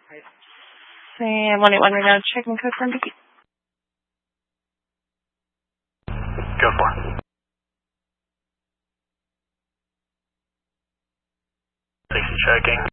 Sam 181 right now, checking code from Vicky. Go for it. Safety checking.